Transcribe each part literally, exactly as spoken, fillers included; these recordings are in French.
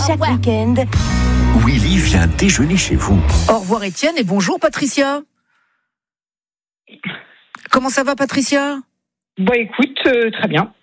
Chaque week-end, Willy vient déjeuner chez vous. Au revoir Étienne et bonjour Patricia. Comment ça va Patricia ? Bon, écoute, euh, très bien.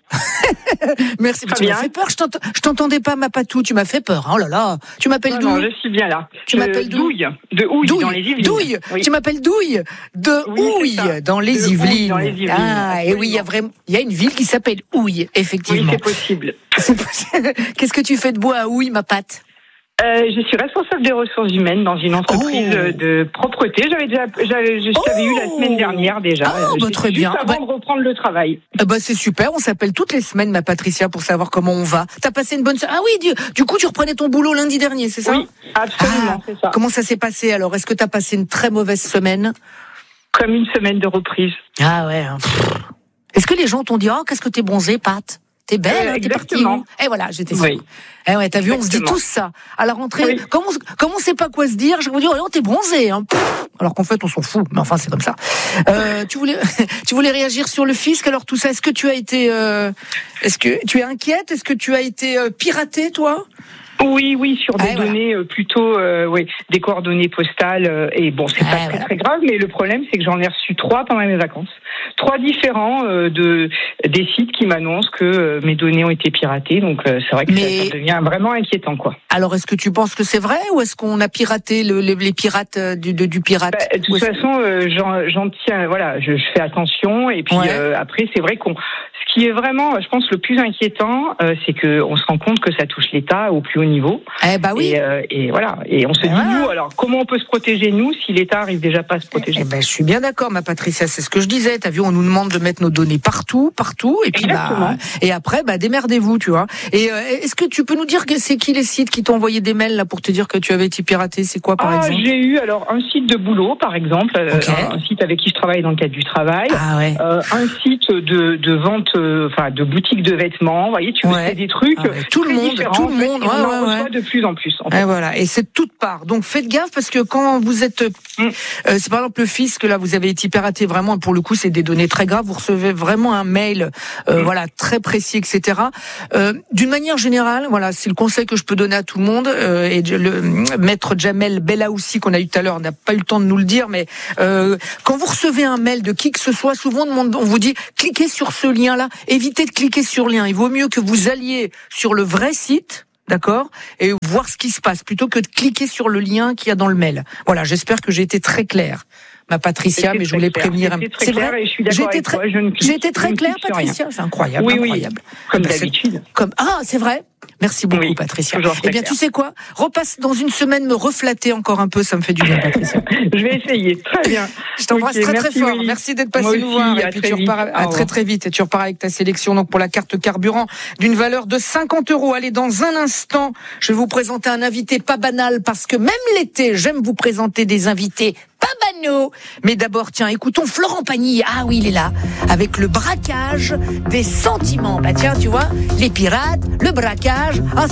Merci, Très tu bien. m'as fait peur, je, t'ent- je t'entendais pas ma patou, tu m'as fait peur, oh là là. Tu m'appelles Non, d'où non, je suis bien là. Tu Euh, m'appelles d'où Douille, de Houille, dans les Yvelines. Douille, Oui. tu m'appelles Douille, de Oui, c'est Houille, ça. dans les De Houille, Yvelines. dans les Yvelines, Ah, et oui, il y a absolument. vraiment, il y a une ville qui s'appelle Houille, Oui, effectivement. c'est possible. C'est possible. Qu'est-ce que tu fais de beau à Houille, ma patte ? Euh, je suis responsable des ressources humaines dans une entreprise Oh. euh, de propreté. J'avais déjà, j'avais, je t'avais eu la Oh. semaine dernière déjà. Ah, bah, J'étais très juste bien. Avant Bah- de reprendre le travail. Eh ben, c'est super, on s'appelle toutes les semaines, ma Patricia, pour savoir comment on va. T'as passé une bonne semaine ? Ah oui, du, du coup, tu reprenais ton boulot lundi dernier, c'est ça ? Oui, absolument, Ah, c'est ça. Comment ça s'est passé alors ? Est-ce que tu as passé une très mauvaise semaine ? Comme une semaine de reprise. Ah ouais. hein. Pff. Est-ce que les gens t'ont dit « Oh, qu'est-ce que t'es bronzée, Pat ? T'es belle, Euh, hein, t'es partie exactement. où ?» Et voilà, j'étais sûre. Oui. Eh ouais, t'as vu, on se dit Exactement. tous ça. À la rentrée, Oui. comme on, comme on sait pas quoi se dire, je vous dis « Oh, t'es bronzée. Hein. » Pff. Alors qu'en fait, on s'en fout. Mais enfin, c'est comme ça. Euh, tu voulais, tu voulais réagir sur le fisc. Alors tout ça, est-ce que tu as été, euh, est-ce que tu es inquiète ? Est-ce que tu as été euh, piratée, toi ? Oui, oui, sur des Ah, voilà. données euh, plutôt, euh, oui, des coordonnées postales. euh, et bon, c'est Ah, pas très voilà. très grave, mais le problème, c'est que j'en ai reçu trois pendant mes vacances. Trois différents euh, de des sites qui m'annoncent que euh, mes données ont été piratées. Donc euh, c'est vrai que Mais- ça, ça devient vraiment inquiétant, quoi. Alors, est-ce que tu penses que c'est vrai ou est-ce qu'on a piraté le, les, les pirates euh, du, de- du pirate ? Bah, de Ou toute est-ce- façon, euh, j'en, j'en tiens, voilà, je, je fais attention. Et puis Ouais. euh, après, c'est vrai qu'on, ce qui est vraiment, je pense, le plus inquiétant, euh, c'est que on se rend compte que ça touche l'État au plus haut niveau. Eh bah oui. Et, euh, et voilà. Et on se Et dit voilà. nous, alors comment on peut se protéger nous si l'État arrive déjà pas à se protéger? Eh ben, je suis bien d'accord, ma Patricia. C'est ce que je disais. T'as vu, on nous demande de mettre nos données partout, partout, et puis Exactement. bah, et après, bah, démerdez-vous, tu vois. Et euh, est-ce que tu peux nous dire que c'est qui les sites qui t'ont envoyé des mails là pour te dire que tu avais été piraté ? C'est quoi, par Ah, exemple ? j'ai eu alors un site de boulot, par exemple, euh, Ok. un, un site avec qui je travaille dans le cadre du travail. Ah ouais. Euh, un site de, de vente, euh, enfin de boutique de vêtements. Vous voyez, tu Ouais. c'est des trucs Ah ouais. Tout le très monde, différents, tout le en fait, monde, et on ouais, en ouais, reçoit ouais. de plus en plus. En fait. Et voilà, et c'est de toutes parts. Donc faites gaffe parce que quand vous êtes, Mm. euh, c'est par exemple le fisc là, vous avez été piraté vraiment. Et pour le coup, c'est des données très graves. Vous recevez vraiment un mail, euh, Mm. voilà, très précis, et cetera. Euh, d'une manière générale, voilà, c'est le conseil que je peux donner à tout le monde. Euh, et le maître Jamel Bellaoussi qu'on a eu tout à l'heure n'a pas eu le temps de nous le dire, mais euh, quand vous recevez un mail de qui que ce soit, souvent on vous dit cliquez sur ce lien-là. Évitez de cliquer sur le lien. Il vaut mieux que vous alliez sur le vrai site. D'accord ? Et voir ce qui se passe, plutôt que de cliquer sur le lien qu'il y a dans le mail. Voilà, j'espère que j'ai été très claire, ma Patricia, C'était mais je très voulais clair. prévenir. C'était très C'est clair vrai et je suis J'ai d'accord été avec très, toi, je ne clique- j'ai été très je ne claire, clique sur rien. Patricia. C'est incroyable, Oui, oui, incroyable. comme Eh ben, c'est- d'habitude. Comme ah, c'est vrai. Merci beaucoup, Oui, Patricia. toujours très Eh bien, clair. tu sais quoi ? Repasse dans une semaine me reflatter encore un peu, ça me fait du bien, Patricia. Je vais essayer. Très bien. Je t'embrasse Ok, très très merci, fort. Willy. Merci d'être Moi passé nous aussi, voir. Et à puis très tu vite. repars Au à très revoir. très vite. Et tu repars avec ta sélection donc pour la carte carburant d'une valeur de cinquante euros. Allez, dans un instant, je vais vous présenter un invité pas banal parce que même l'été, j'aime vous présenter des invités pas banaux. Mais d'abord, tiens, écoutons Florent Pagny. Ah oui, il est là. Avec le braquage des sentiments. Bah tiens, tu vois, les pirates, le braquage. Ah,